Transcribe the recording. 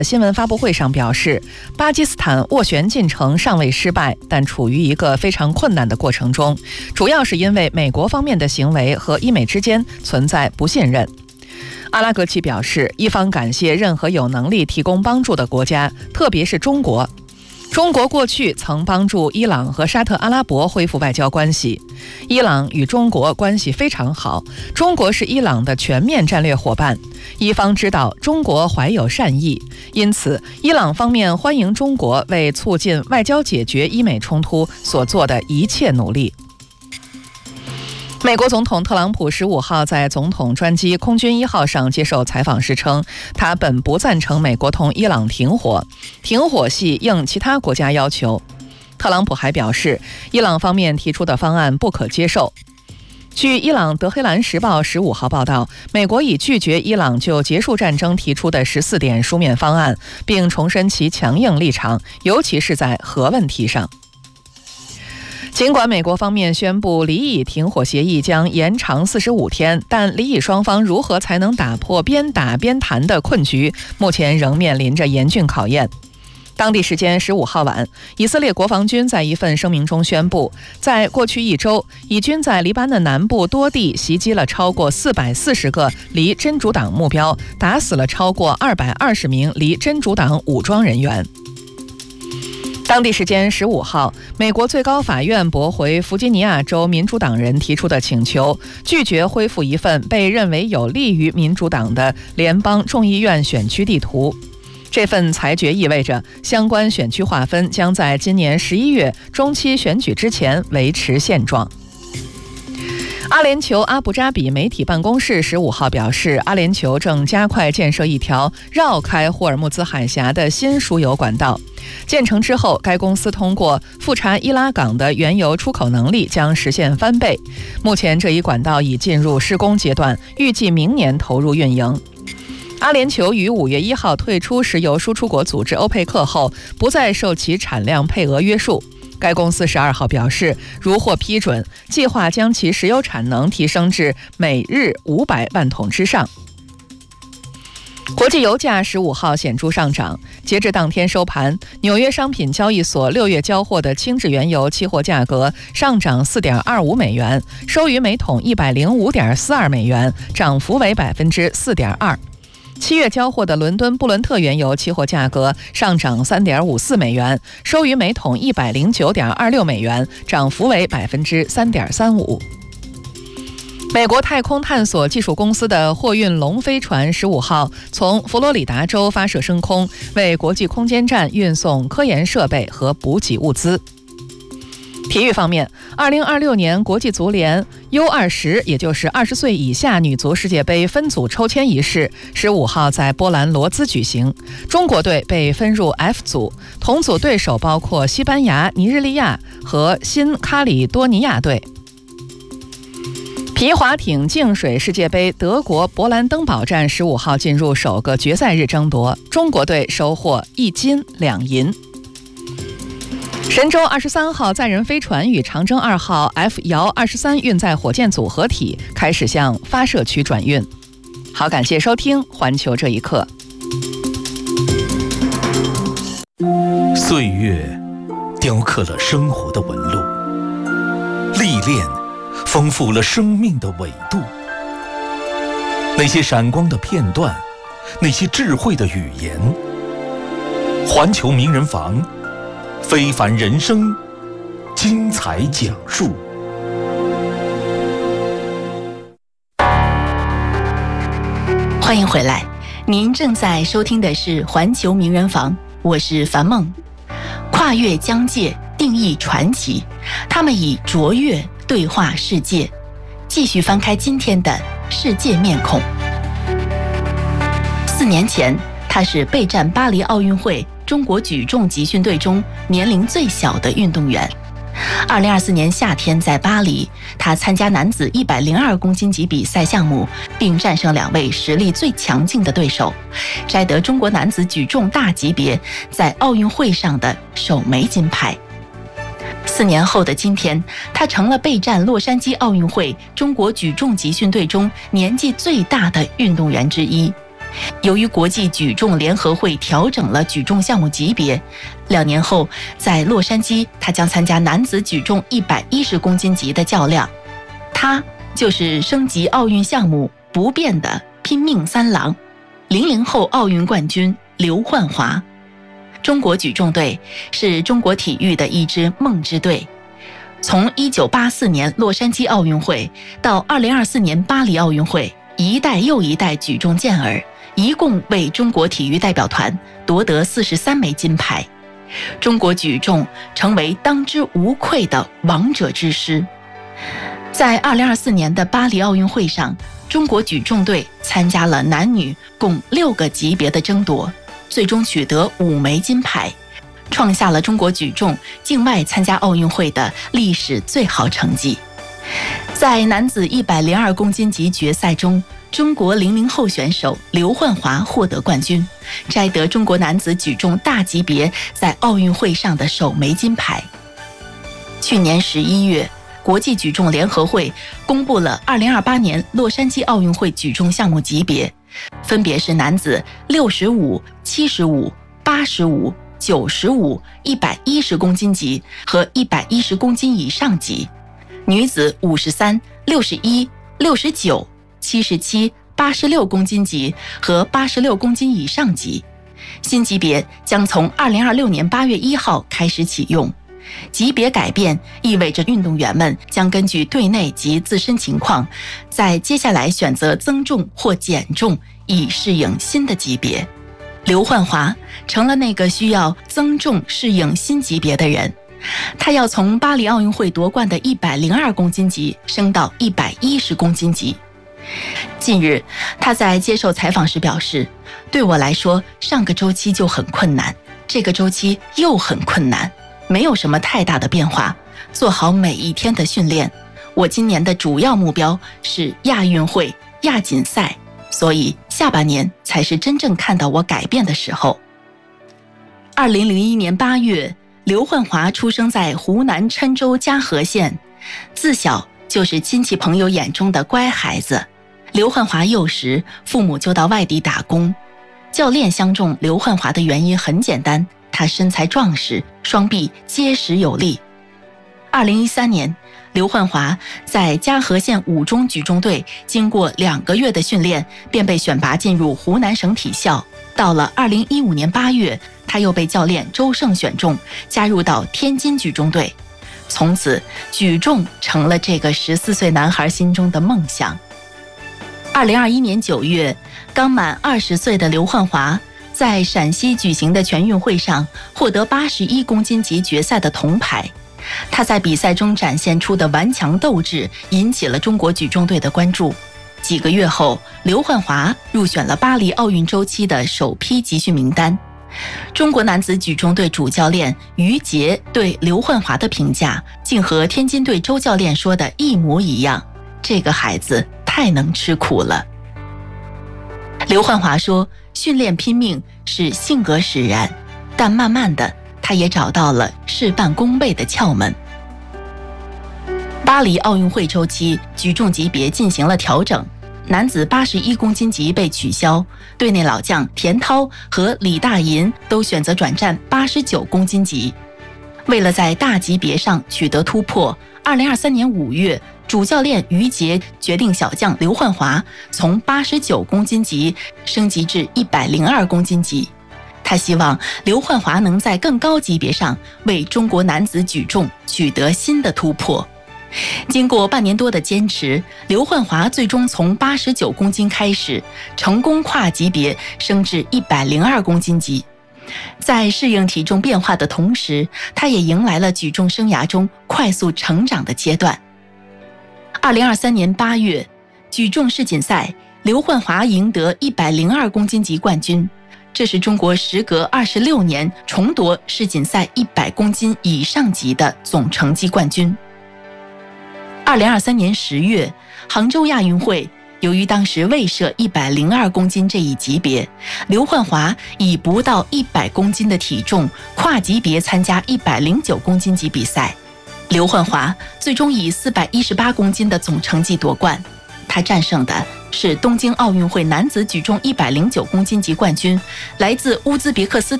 新闻发布会上表示，巴基斯坦斡旋进程尚未失败，但处于一个非常困难的过程中，主要是因为美国方面的行为和伊美之间存在不信任。阿拉格齐表示，伊方感谢任何有能力提供帮助的国家，特别是中国。中国过去曾帮助伊朗和沙特阿拉伯恢复外交关系，伊朗与中国关系非常好，中国是伊朗的全面战略伙伴。伊方知道中国怀有善意，因此伊朗方面欢迎中国为促进外交解决伊美冲突所做的一切努力。美国总统特朗普15号在总统专机空军1号上接受采访时称，他本不赞成美国同伊朗停火，停火系应其他国家要求。特朗普还表示，伊朗方面提出的方案不可接受。据伊朗德黑兰时报15号报道，美国已拒绝伊朗就结束战争提出的14点书面方案，并重申其强硬立场，尤其是在核问题上。尽管美国方面宣布黎以停火协议将延长45天，但黎以双方如何才能打破边打边谈的困局，目前仍面临着严峻考验。当地时间15号晚，以色列国防军在一份声明中宣布，在过去1周，以军在黎巴嫩南部多地袭击了超过440个离真主党目标，打死了超过220名离真主党武装人员。当地时间15号，美国最高法院驳回弗吉尼亚州民主党人提出的请求，拒绝恢复一份被认为有利于民主党的联邦众议院选区地图。这份裁决意味着相关选区划分将在今年11月中期选举之前维持现状。阿联酋阿布扎比媒体办公室15号表示，阿联酋正加快建设一条绕开霍尔木兹海峡的新输油管道。建成之后，该公司通过富查伊拉港的原油出口能力将实现翻倍。目前这一管道已进入施工阶段，预计明年投入运营。阿联酋于5月1号退出石油输出国组织欧佩克后，不再受其产量配额约束。该公司12号表示，如获批准，计划将其石油产能提升至每日500万桶之上。国际油价15号显著上涨，截至当天收盘，纽约商品交易所6月交货的轻质原油期货价格上涨 4.25 美元，收于每桶 105.42 美元，涨幅为 4.2%。7月交货的伦敦布伦特原油期货价格上涨 3.54 美元，收于每桶 109.26 美元，涨幅为 3.35%。美国太空探索技术公司的货运龙飞船15号从佛罗里达州发射升空，为国际空间站运送科研设备和补给物资。体育方面，2026年国际足联 U20， 也就是20岁以下女足世界杯分组抽签仪式15号在波兰罗兹举行。中国队被分入 F 组，同组对手包括西班牙、尼日利亚和新卡里多尼亚队。皮划艇净水世界杯德国勃兰登堡站15号进入首个决赛日争夺，中国队收获1金2银。神舟23号载人飞船与长征2号 F 遥23运载火箭组合体开始向发射区转运。好，感谢收听环球这一刻。 岁月雕刻了生活的纹路，历练丰富了生命的纬度。那些闪光的片段，那些智慧的语言，环球名人房，非凡人生，精彩讲述。 欢迎回来，您正在收听的是环球名人房，我是樊梦。跨越疆界，定义传奇，他们以卓越对话世界。继续翻开今天的世界面孔。4年前，他是备战巴黎奥运会中国举重集训队中年龄最小的运动员。2024年夏天在巴黎，他参加男子102公斤级比赛项目，并战胜2位实力最强劲的对手，摘得中国男子举重大级别在奥运会上的首枚金牌。4年后的今天，他成了备战洛杉矶奥运会中国举重集训队中年纪最大的运动员之一。 由于国际举重联合会调整了举重项目级别，2年后在洛杉矶，他将参加男子举重110公斤级的较量。他就是升级奥运项目不变的拼命三郎，00后奥运冠军刘焕华。中国举重队是中国体育的一支梦之队。从1984年洛杉矶奥运会到2024年巴黎奥运会，一代又一代举重健儿一共为中国体育代表团夺得43枚金牌，中国举重成为当之无愧的王者之师。在2024年的巴黎奥运会上，中国举重队参加了男女共6个级别的争夺，最终取得5枚金牌，创下了中国举重境外参加奥运会的历史最好成绩。在男子102公斤级决赛中，中国00后选手刘焕华获得冠军，摘得中国男子举重大级别在奥运会上的首枚金牌。去年11月，国际举重联合会公布了2028年洛杉矶奥运会举重项目级别，分别是男子65、75、85、95、110公斤级和110公斤以上级，女子53、61、69、77、86公斤级和86公斤以上级。新级别将从2026年8月1号开始启用。级别改变意味着运动员们将根据队内及自身情况，在接下来选择增重或减重，以适应新的级别。刘焕华成了那个需要增重适应新级别的人，他要从巴黎奥运会夺冠的102公斤级升到110公斤级。近日，他在接受采访时表示，对我来说，上个周期就很困难，这个周期又很困难，没有什么太大的变化，做好每一天的训练。我今年的主要目标是亚运会、亚锦赛，所以下半年才是真正看到我改变的时候。2001年8月，刘焕华出生在湖南郴州嘉禾县，自小就是亲戚朋友眼中的乖孩子。刘焕华幼时，父母就到外地打工。教练相中刘焕华的原因很简单，他身材壮实，双臂结实有力。2013年，刘焕华在嘉禾县5中举重队经过2个月的训练，便被选拔进入湖南省体校。到了2015年8月，他又被教练周胜选中，加入到天津举重队。从此，举重成了这个14岁男孩心中的梦想。2021年9月，刚满20岁的刘焕华在陕西举行的全运会上获得81公斤级决赛的铜牌。他在比赛中展现出的顽强斗志引起了中国举重队的关注。几个月后，刘焕华入选了巴黎奥运周期的首批集训名单。中国男子举重队主教练于杰对刘焕华的评价竟和天津队周教练说的一模一样，这个孩子太能吃苦了。刘焕华说，训练拼命是性格使然，但慢慢的他也找到了事半功倍的窍门。巴黎奥运会周期，举重级别进行了调整，男子81公斤级被取消，队内老将田涛和李大银都选择转战89公斤级。为了在大级别上取得突破，2023年5月，主教练于杰决定小将刘焕华从89公斤级升级至102公斤级。他希望刘焕华能在更高级别上为中国男子举重取得新的突破。经过半年多的坚持，刘焕华最终从89公斤开始，成功跨级别升至102公斤级。在适应体重变化的同时，他也迎来了举重生涯中快速成长的阶段。2023年8月，举重世锦赛，刘焕华赢得102公斤级冠军，这是中国时隔26年重夺世锦赛100公斤以上级的总成绩冠军。2023年10月，杭州亚运会，由于当时未设102公斤这一级别，刘焕华以不到100公斤的体重跨级别参加109公斤级比赛。刘焕华最终以418公斤的总成绩夺冠。 他战胜的是东京奥运会男子举重109公斤级冠军，来自乌兹别克斯坦